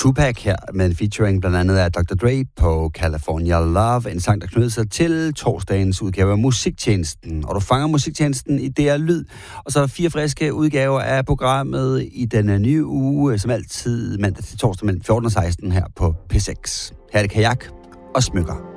Tupac her med en featuring blandt andet af Dr. Dre på California Love, en sang, der knyder sig til torsdagens udgave af Musiktjenesten. Og du fanger Musiktjenesten i DR Lyd, og så er der 4 friske udgaver af programmet i denne nye uge, som altid mandag til torsdag mellem 14 og 16 her på P6. Her er det Kajak og Smykker.